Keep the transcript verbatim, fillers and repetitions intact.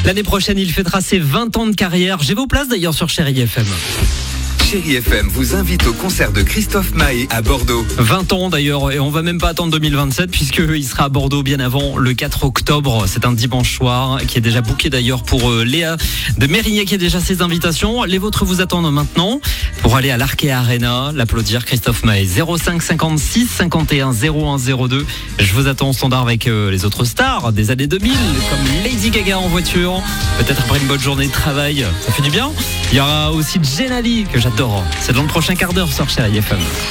L'année prochaine, il fêtera ses vingt ans de carrière. J'ai vos places d'ailleurs sur Chérie F M. Chérie F M vous invite au concert de Christophe Maé à Bordeaux. vingt ans d'ailleurs, et on va même pas attendre deux mille vingt-sept puisqu'il sera à Bordeaux bien avant le quatre octobre. C'est un dimanche soir qui est déjà booké d'ailleurs pour euh, Léa de Mérignac qui a déjà ses invitations. Les vôtres vous attendent maintenant pour aller à l'Arkea Arena, l'applaudir Christophe Maé. zéro cinq cinquante-six cinquante et un zéro un zéro deux. Je vous attends au standard avec euh, les autres stars des années deux mille comme Lady Gaga en voiture. Peut-être après une bonne journée de travail, ça fait du bien. Il y aura aussi Jenali que j'adore. C'est dans le prochain quart d'heure sur Chérie F M.